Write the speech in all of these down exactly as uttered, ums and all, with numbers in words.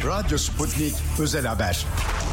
Radyo Sputnik Özel Haber.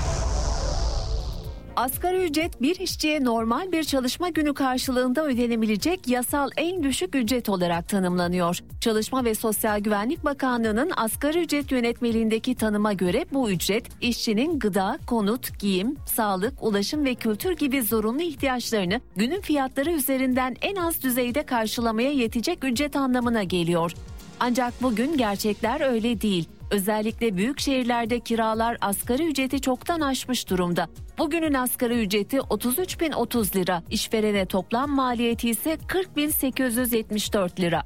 Asgari ücret bir işçiye normal bir çalışma günü karşılığında ödenebilecek yasal en düşük ücret olarak tanımlanıyor. Çalışma ve Sosyal Güvenlik Bakanlığı'nın asgari ücret yönetmeliğindeki tanıma göre bu ücret işçinin gıda, konut, giyim, sağlık, ulaşım ve kültür gibi zorunlu ihtiyaçlarını günün fiyatları üzerinden en az düzeyde karşılamaya yetecek ücret anlamına geliyor. Ancak bugün gerçekler öyle değil. Özellikle büyük şehirlerde kiralar asgari ücreti çoktan aşmış durumda. Bugünün asgari ücreti otuz üç bin otuz lira, işverene toplam maliyeti ise kırk bin sekiz yüz yetmiş dört lira.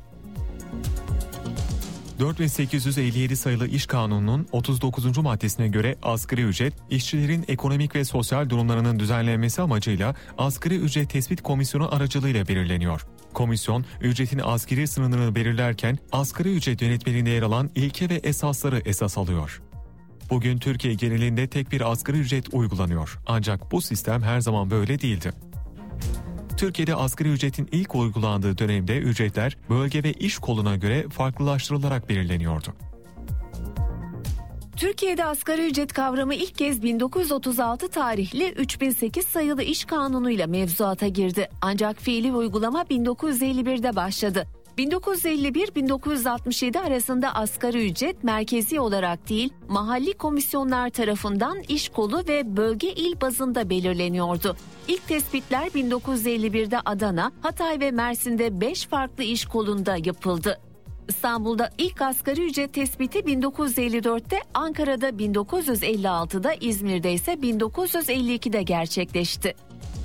dört bin sekiz yüz elli yedi sayılı İş Kanunu'nun otuz dokuzuncu maddesine göre asgari ücret, işçilerin ekonomik ve sosyal durumlarının düzenlenmesi amacıyla Asgari Ücret Tespit Komisyonu aracılığıyla belirleniyor. Komisyon, ücretin asgari sınırını belirlerken asgari ücret yönetmeliğinde yer alan ilke ve esasları esas alıyor. Bugün Türkiye genelinde tek bir asgari ücret uygulanıyor. Ancak bu sistem her zaman böyle değildi. Türkiye'de asgari ücretin ilk uygulandığı dönemde ücretler bölge ve iş koluna göre farklılaştırılarak belirleniyordu. Türkiye'de asgari ücret kavramı ilk kez bin dokuz yüz otuz altı tarihli üç bin sekiz sayılı İş Kanunu'yla mevzuata girdi. Ancak fiili uygulama bin dokuz yüz elli birde başladı. bin dokuz yüz elli bir - bin dokuz yüz altmış yedi arasında asgari ücret merkezi olarak değil, mahalli komisyonlar tarafından iş kolu ve bölge il bazında belirleniyordu. İlk tespitler bin dokuz yüz elli birde Adana, Hatay ve Mersin'de beş farklı iş kolunda yapıldı. İstanbul'da ilk asgari ücret tespiti bin dokuz yüz elli dörtte, Ankara'da bin dokuz yüz elli altıda, İzmir'de ise bin dokuz yüz elli ikide gerçekleşti.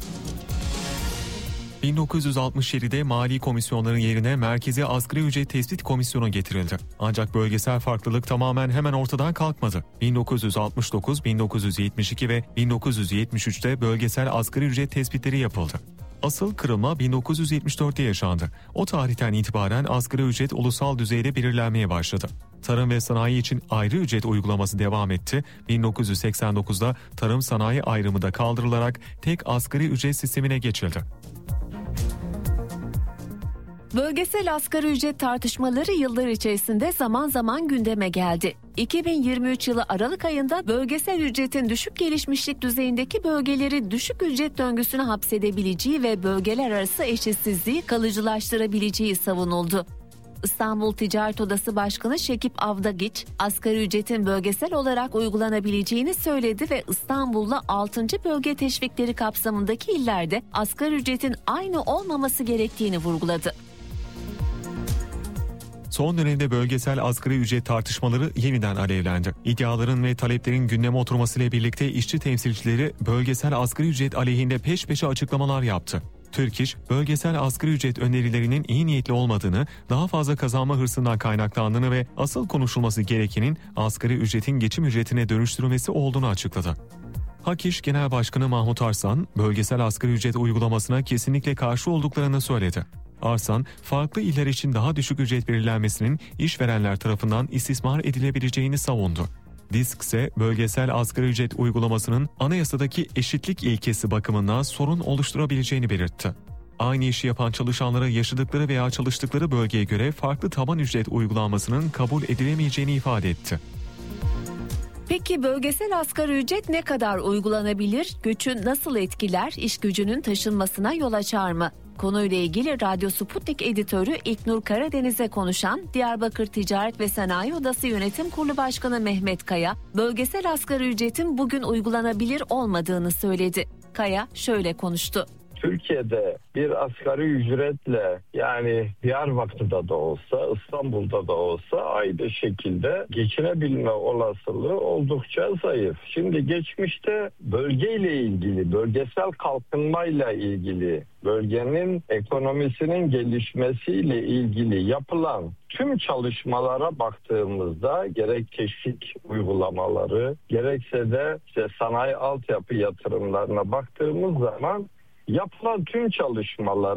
bin dokuz yüz altmış yedide mali komisyonların yerine Merkezi Asgari Ücret Tespit Komisyonu getirildi. Ancak bölgesel farklılık tamamen hemen ortadan kalkmadı. bin dokuz yüz altmış dokuz, bin dokuz yüz yetmiş iki ve bin dokuz yüz yetmiş üçte bölgesel asgari ücret tespitleri yapıldı. Asıl kırılma bin dokuz yüz yetmiş dörtte yaşandı. O tarihten itibaren asgari ücret ulusal düzeyde belirlenmeye başladı. Tarım ve sanayi için ayrı ücret uygulaması devam etti. bin dokuz yüz seksen dokuzda tarım sanayi ayrımı da kaldırılarak tek asgari ücret sistemine geçildi. Bölgesel asgari ücret tartışmaları yıllar içerisinde zaman zaman gündeme geldi. iki bin yirmi üç yılı Aralık ayında bölgesel ücretin düşük gelişmişlik düzeyindeki bölgeleri düşük ücret döngüsüne hapsedebileceği ve bölgeler arası eşitsizliği kalıcılaştırabileceği savunuldu. İstanbul Ticaret Odası Başkanı Şekip Avdagiç, asgari ücretin bölgesel olarak uygulanabileceğini söyledi ve İstanbul'la altıncı bölge teşvikleri kapsamındaki illerde asgari ücretin aynı olmaması gerektiğini vurguladı. Son dönemde bölgesel asgari ücret tartışmaları yeniden alevlendi. İddiaların ve taleplerin gündeme oturmasıyla birlikte işçi temsilcileri bölgesel asgari ücret aleyhinde peş peşe açıklamalar yaptı. Türk İş, bölgesel asgari ücret önerilerinin iyi niyetli olmadığını, daha fazla kazanma hırsından kaynaklandığını ve asıl konuşulması gerekenin asgari ücretin geçim ücretine dönüştürülmesi olduğunu açıkladı. Hak İş Genel Başkanı Mahmut Arslan, bölgesel asgari ücret uygulamasına kesinlikle karşı olduklarını söyledi. Arslan, farklı iller için daha düşük ücret belirlenmesinin işverenler tarafından istismar edilebileceğini savundu. DİSK ise bölgesel asgari ücret uygulamasının anayasadaki eşitlik ilkesi bakımından sorun oluşturabileceğini belirtti. Aynı işi yapan çalışanlara yaşadıkları veya çalıştıkları bölgeye göre farklı taban ücret uygulanmasının kabul edilemeyeceğini ifade etti. Peki bölgesel asgari ücret ne kadar uygulanabilir? Göçü nasıl etkiler? İş gücünün taşınmasına yol açar mı? Konuyla ilgili Radyo Sputnik editörü İlknur Karadeniz'e konuşan Diyarbakır Ticaret ve Sanayi Odası Yönetim Kurulu Başkanı Mehmet Kaya, bölgesel asgari ücretin bugün uygulanabilir olmadığını söyledi. Kaya şöyle konuştu. Türkiye'de bir asgari ücretle, yani Diyarbakır'da da olsa, İstanbul'da da olsa aynı şekilde geçinebilme olasılığı oldukça zayıf. Şimdi geçmişte bölgeyle ilgili, bölgesel kalkınmayla ilgili, bölgenin ekonomisinin gelişmesiyle ilgili yapılan tüm çalışmalara baktığımızda, gerek teşvik uygulamaları, gerekse de işte sanayi altyapı yatırımlarına baktığımız zaman yapılan tüm çalışmaların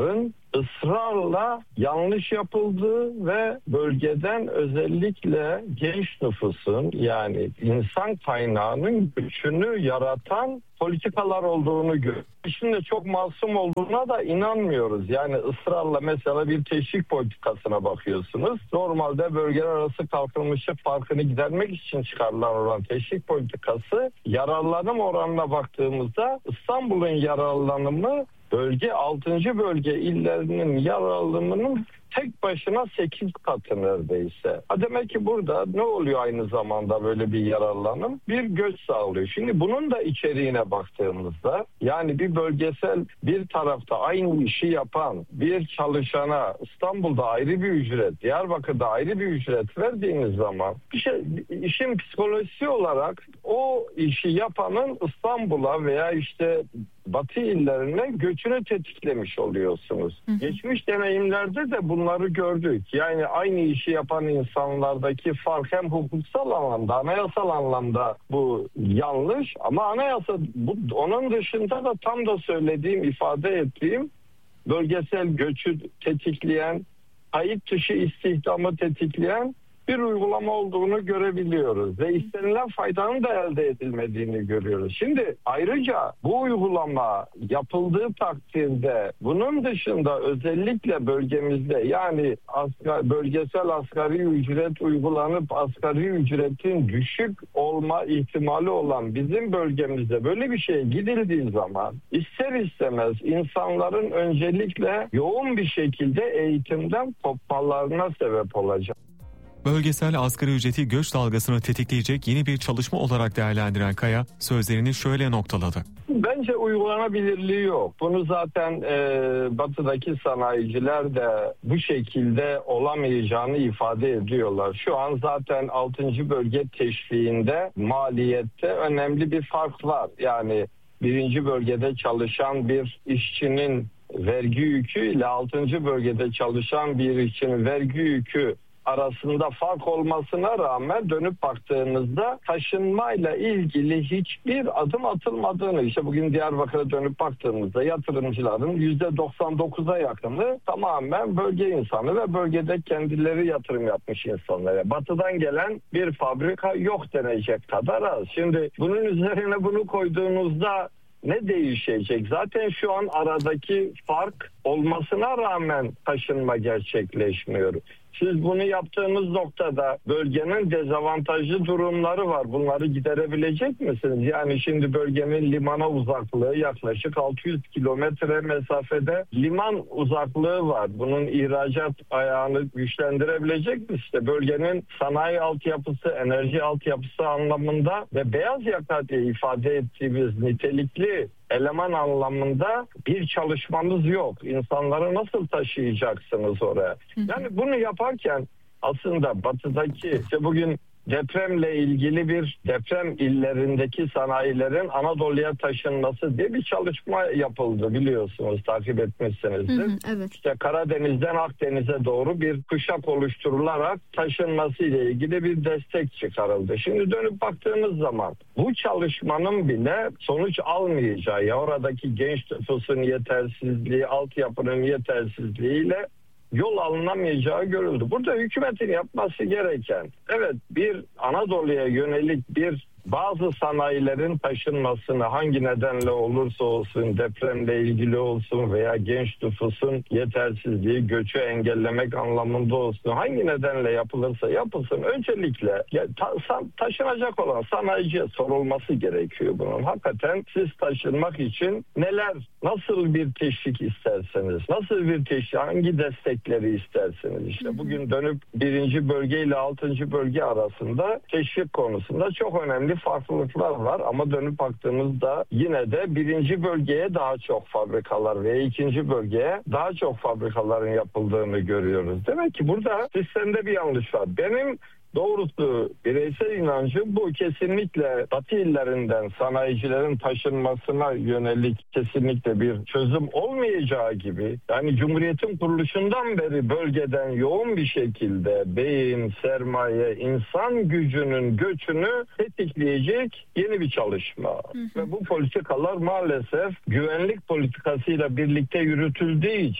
ısrarla yanlış yapıldığı ve bölgeden özellikle genç nüfusun, yani insan kaynağının gücünü yaratan politikalar olduğunu görüyoruz. Şimdi çok masum olduğuna da inanmıyoruz. Yani ısrarla mesela bir teşvik politikasına bakıyorsunuz. Normalde bölgeler arası kalkınmışlık farkını gidermek için çıkarılan olan teşvik politikası, yararlanım oranına baktığımızda İstanbul'un yararlanımı bölge altıncı bölge illerinin yararlanımının tek başına sekiz katı neredeyse. Ha demek ki burada ne oluyor aynı zamanda böyle bir yararlanım? Bir göç sağlıyor. Şimdi bunun da içeriğine baktığımızda, yani bir bölgesel bir tarafta aynı işi yapan bir çalışana İstanbul'da ayrı bir ücret, Diyarbakır'da ayrı bir ücret verdiğiniz zaman bir şey, işin psikolojisi olarak o işi yapanın İstanbul'a veya işte Batı illerine göçünü tetiklemiş oluyorsunuz. Hı hı. Geçmiş deneyimlerde de bunları gördük. Yani aynı işi yapan insanlardaki fark hem hukuksal anlamda, anayasal anlamda bu yanlış, ama anayasa bu, onun dışında da tam da söylediğim, ifade ettiğim bölgesel göçü tetikleyen, kayıt dışı istihdamı tetikleyen bir uygulama olduğunu görebiliyoruz ve istenilen faydanın da elde edilmediğini görüyoruz. Şimdi ayrıca bu uygulama yapıldığı takdirde bunun dışında özellikle bölgemizde, yani asgari, bölgesel asgari ücret uygulanıp asgari ücretin düşük olma ihtimali olan bizim bölgemizde böyle bir şeye gidildiği zaman ister istemez insanların öncelikle yoğun bir şekilde eğitimden kopmalarına sebep olacak. Bölgesel asgari ücreti göç dalgasını tetikleyecek yeni bir çalışma olarak değerlendiren Kaya sözlerini şöyle noktaladı. Bence uygulanabilirliği yok. Bunu zaten e, batıdaki sanayiciler de bu şekilde olamayacağını ifade ediyorlar. Şu an zaten altıncı bölge teşviğinde maliyette önemli bir fark var. Yani birinci bölgede çalışan bir işçinin vergi yükü ile altıncı bölgede çalışan bir işçinin vergi yükü arasında fark olmasına rağmen dönüp baktığınızda taşınmayla ilgili hiçbir adım atılmadığını, işte bugün Diyarbakır'a dönüp baktığımızda yatırımcıların yüzde doksan dokuza yakını tamamen bölge insanı ve bölgede kendileri yatırım yapmış insanlar. Batıdan gelen bir fabrika yok denecek kadar az. Şimdi bunun üzerine bunu koyduğunuzda ne değişecek? Zaten şu an aradaki fark olmasına rağmen taşınma gerçekleşmiyor. Siz bunu yaptığınız noktada bölgenin dezavantajlı durumları var. Bunları giderebilecek misiniz? Yani şimdi bölgenin limana uzaklığı yaklaşık altı yüz kilometre mesafede liman uzaklığı var. Bunun ihracat ayağını güçlendirebilecek mi? İşte bölgenin sanayi altyapısı, enerji altyapısı anlamında ve beyaz yaka diye ifade ettiğimiz nitelikli eleman anlamında bir çalışmanız yok. İnsanları nasıl taşıyacaksınız oraya? Yani bunu yaparken aslında batıdaki, işte bugün depremle ilgili bir deprem illerindeki sanayilerin Anadolu'ya taşınması diye bir çalışma yapıldı, biliyorsunuz, takip etmişsinizdir. Hı hı, evet. İşte Karadeniz'den Akdeniz'e doğru bir kuşak oluşturularak taşınması ile ilgili bir destek çıkarıldı. Şimdi dönüp baktığımız zaman bu çalışmanın bile sonuç almayacağı, ya oradaki genç nüfusun yetersizliği, altyapının yetersizliğiyle yol alınamayacağı görüldü. Burada hükümetin yapması gereken, evet, bir Anadolu'ya yönelik bir bazı sanayilerin taşınmasını, hangi nedenle olursa olsun, depremle ilgili olsun veya genç nüfusun yetersizliği, göçü engellemek anlamında olsun, hangi nedenle yapılırsa yapılsın, öncelikle ya, ta, taşınacak olan sanayiciye sorulması gerekiyor bunun. Hakikaten siz taşınmak için neler, nasıl bir teşvik isterseniz, nasıl bir teşvik, hangi destekleri isterseniz, işte bugün dönüp birinci bölge ile altıncı bölge arasında teşvik konusunda çok önemli farklılıklar var, ama dönüp baktığımızda yine de birinci bölgeye daha çok fabrikalar ve ikinci bölgeye daha çok fabrikaların yapıldığını görüyoruz. Demek ki burada sistemde bir yanlış var. Benim doğrusu bireysel inancım bu, kesinlikle Batı illerinden sanayicilerin taşınmasına yönelik kesinlikle bir çözüm olmayacağı gibi, yani Cumhuriyet'in kuruluşundan beri bölgeden yoğun bir şekilde beyin, sermaye, insan gücünün göçünü tetikleyecek yeni bir çalışma. Hı hı. Ve bu politikalar maalesef güvenlik politikasıyla birlikte yürütüldüğü için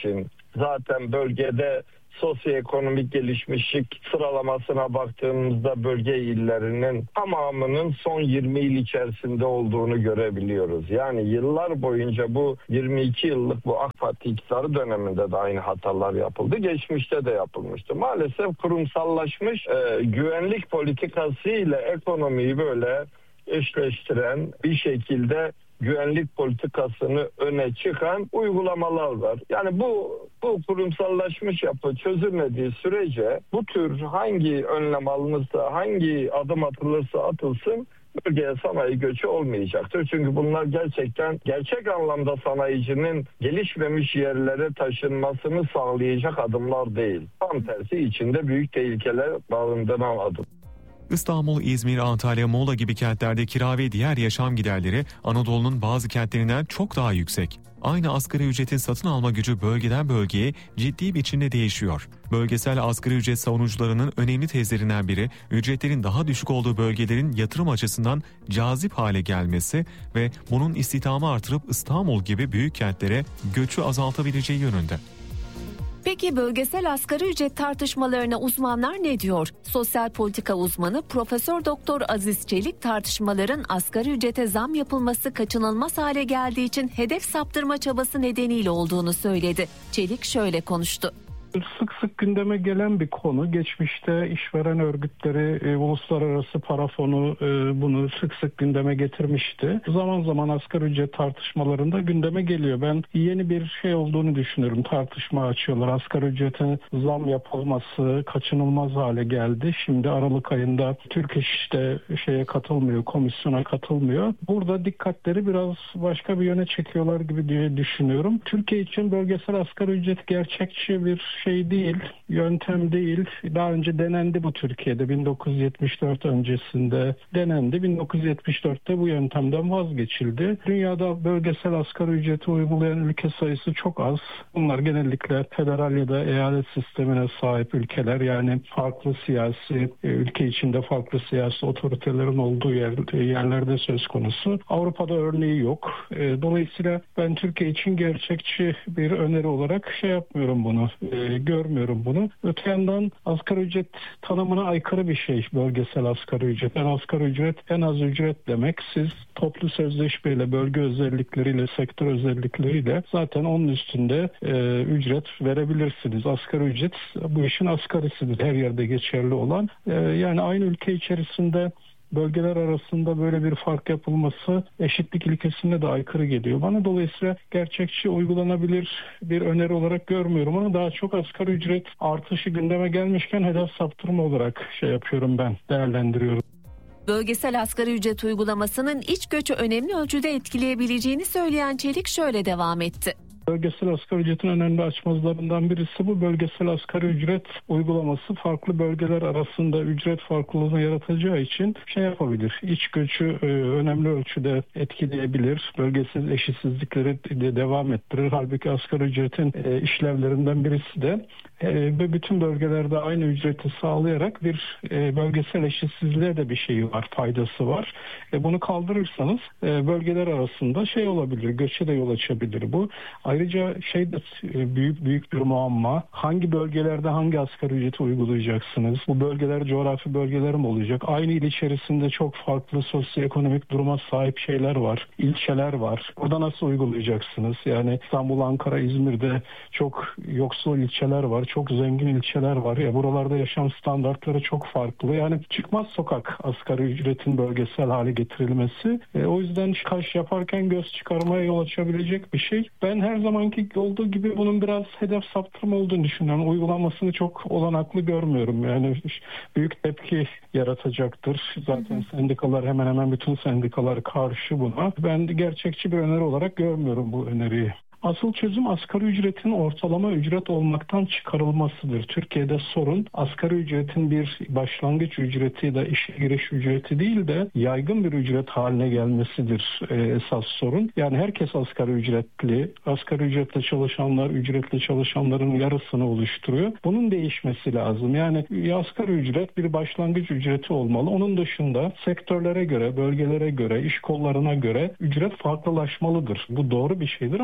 Zaten bölgede sosyoekonomik gelişmişlik sıralamasına baktığımızda bölge illerinin tamamının son yirmi yıl içerisinde olduğunu görebiliyoruz. Yani yıllar boyunca bu yirmi iki yıllık bu AK Parti iktidarı döneminde de aynı hatalar yapıldı. Geçmişte de yapılmıştı. Maalesef kurumsallaşmış e, güvenlik politikası ile ekonomiyi böyle eşleştiren bir şekilde güvenlik politikasını öne çıkan uygulamalar var. Yani bu bu kurumsallaşmış yapı çözülmediği sürece bu tür hangi önlem alınırsa, hangi adım atılırsa atılsın bölgeye sanayi göçü olmayacaktır. Çünkü bunlar gerçekten gerçek anlamda sanayicinin gelişmemiş yerlere taşınmasını sağlayacak adımlar değil. Tam tersi içinde büyük tehlikeler barındıran adım. İstanbul, İzmir, Antalya, Muğla gibi kentlerde kira ve diğer yaşam giderleri Anadolu'nun bazı kentlerinden çok daha yüksek. Aynı asgari ücretin satın alma gücü bölgeden bölgeye ciddi biçimde değişiyor. Bölgesel asgari ücret savunucularının önemli tezlerinden biri, ücretlerin daha düşük olduğu bölgelerin yatırım açısından cazip hale gelmesi ve bunun istihdamı artırıp İstanbul gibi büyük kentlere göçü azaltabileceği yönünde. Peki bölgesel asgari ücret tartışmalarına uzmanlar ne diyor? Sosyal politika uzmanı Profesör Doktor Aziz Çelik tartışmaların asgari ücrete zam yapılması kaçınılmaz hale geldiği için hedef saptırma çabası nedeniyle olduğunu söyledi. Çelik şöyle konuştu. Sık sık gündeme gelen bir konu. Geçmişte işveren örgütleri, e, uluslararası para fonu e, bunu sık sık gündeme getirmişti. Zaman zaman asgari ücret tartışmalarında gündeme geliyor. Ben yeni bir şey olduğunu düşünüyorum. Tartışma açıyorlar. Asgari ücrete zam yapılması kaçınılmaz hale geldi. Şimdi Aralık ayında Türk İş de şeye katılmıyor, komisyona katılmıyor. Burada dikkatleri biraz başka bir yöne çekiyorlar gibi diye düşünüyorum. Türkiye için bölgesel asgari ücret gerçekçi bir şey değil, yöntem değil. Daha önce denendi bu Türkiye'de. bin dokuz yüz yetmiş dört öncesinde denendi. bin dokuz yüz yetmiş dörtte bu yöntemden vazgeçildi. Dünyada bölgesel asgari ücreti uygulayan ülke sayısı çok az. Bunlar genellikle federal ya da eyalet sistemine sahip ülkeler. Yani farklı siyasi, ülke içinde farklı siyasi otoritelerin olduğu yer, yerlerde söz konusu. Avrupa'da örneği yok. Dolayısıyla ben Türkiye için gerçekçi bir öneri olarak şey yapmıyorum bunu. Görmüyorum bunu. Öte yandan asgari ücret tanımına aykırı bir şey bölgesel asgari ücret. En asgari ücret en az ücret demek. Siz toplu sözleşmeyle, bölge özellikleriyle, sektör özellikleriyle zaten onun üstünde e, ücret verebilirsiniz. Asgari ücret bu işin asgarisidir. Her yerde geçerli olan. E, yani aynı ülke içerisinde bölgeler arasında böyle bir fark yapılması eşitlik ilkesine de aykırı geliyor bana. Dolayısıyla gerçekçi uygulanabilir bir öneri olarak görmüyorum ama daha çok asgari ücret artışı gündeme gelmişken hedef saptırma olarak şey yapıyorum ben, değerlendiriyorum. Bölgesel asgari ücret uygulamasının iç göçü önemli ölçüde etkileyebileceğini söyleyen Çelik şöyle devam etti. Bölgesel asgari ücretin önemli açmazlarından birisi bu. Bölgesel asgari ücret uygulaması farklı bölgeler arasında ücret farklılığını yaratacağı için şey yapabilir. İç göçü e, önemli ölçüde etkileyebilir. Bölgesel eşitsizlikleri de devam ettirir. Halbuki asgari ücretin e, işlevlerinden birisi de ve bütün bölgelerde aynı ücreti sağlayarak bir e, bölgesel eşitsizliğe de bir şeyi var, faydası var. E, bunu kaldırırsanız e, bölgeler arasında şey olabilir, göçe de yol açabilir bu. Ayrıca şey de e, büyük büyük bir muamma. Hangi bölgelerde hangi asgari ücreti uygulayacaksınız? Bu bölgeler coğrafi bölgeler mi olacak? Aynı il içerisinde çok farklı sosyoekonomik duruma sahip şeyler var, ilçeler var. Burada nasıl uygulayacaksınız? Yani İstanbul, Ankara, İzmir'de çok yoksul ilçeler var. Çok zengin ilçeler var. Ya buralarda yaşam standartları çok farklı. Yani çıkmaz sokak asgari ücretin bölgesel hale getirilmesi. E, o yüzden kaş yaparken göz çıkarmaya yol açabilecek bir şey. Ben her zamanki olduğu gibi bunun biraz hedef saptırma olduğunu düşünüyorum. Uygulanmasını çok olanaklı görmüyorum. Yani büyük tepki yaratacaktır. Zaten hı hı. Sendikalar, hemen hemen bütün sendikalar karşı buna. Ben gerçekçi bir öneri olarak görmüyorum bu öneriyi. Asıl çözüm asgari ücretin ortalama ücret olmaktan çıkarılmasıdır. Türkiye'de sorun asgari ücretin bir başlangıç ücreti ya da işe giriş ücreti değil de yaygın bir ücret haline gelmesidir e, esas sorun. Yani herkes asgari ücretli, asgari ücretle çalışanlar ücretli çalışanların yarısını oluşturuyor. Bunun değişmesi lazım. Yani asgari ücret bir başlangıç ücreti olmalı. Onun dışında sektörlere göre, bölgelere göre, iş kollarına göre ücret farklılaşmalıdır. Bu doğru bir şeydir ama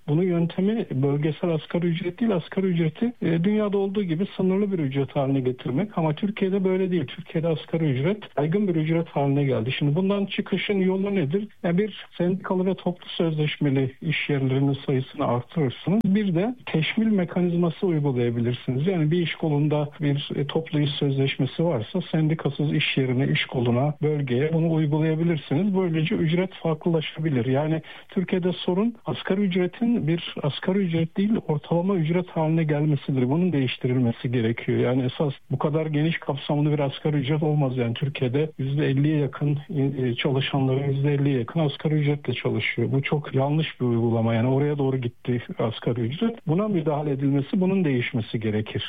Bunun yöntemi bölgesel asgari ücret değil, asgari ücreti e, dünyada olduğu gibi sınırlı bir ücret haline getirmek. Ama Türkiye'de böyle değil. Türkiye'de asgari ücret yaygın bir ücret haline geldi. Şimdi bundan çıkışın yolu nedir? Yani bir, sendikalı ve toplu sözleşmeli iş yerlerinin sayısını artırırsınız. Bir de teşmil mekanizması uygulayabilirsiniz. Yani bir iş kolunda bir e, toplu iş sözleşmesi varsa sendikasız iş yerine, iş koluna, bölgeye bunu uygulayabilirsiniz. Böylece ücret farklılaşabilir. Yani Türkiye'de sorun asgari ücretin bir asgari ücret değil, ortalama ücret haline gelmesidir. Bunun değiştirilmesi gerekiyor. Yani esas bu kadar geniş kapsamlı bir asgari ücret olmaz. Yani Türkiye'de yüzde elliye yakın çalışanların yüzde elliye yakın asgari ücretle çalışıyor. Bu çok yanlış bir uygulama. Yani oraya doğru gitti asgari ücret. Buna müdahale edilmesi, bunun değişmesi gerekir.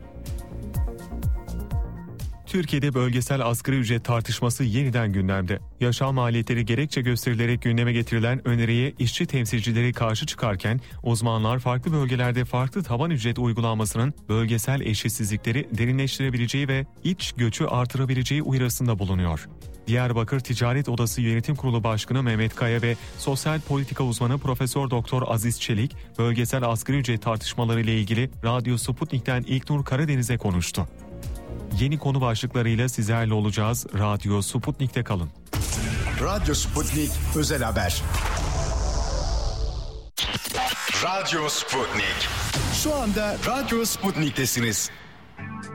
Türkiye'de bölgesel asgari ücret tartışması yeniden gündemde. Yaşam maliyetleri gerekçe gösterilerek gündeme getirilen öneriye işçi temsilcileri karşı çıkarken uzmanlar farklı bölgelerde farklı taban ücret uygulanmasının bölgesel eşitsizlikleri derinleştirebileceği ve iç göçü artırabileceği uyarısında bulunuyor. Diyarbakır Ticaret Odası Yönetim Kurulu Başkanı Mehmet Kaya ve sosyal politika uzmanı Profesör Doktor Aziz Çelik, bölgesel asgari ücret tartışmaları ile ilgili Radyo Sputnik'ten İlknur Karadeniz'e konuştu. Yeni konu başlıklarıyla sizlerle olacağız. Radyo Sputnik'te kalın. Radyo Sputnik Özel Haber. Radyo Sputnik. Şu anda Radyo Sputnik'tesiniz.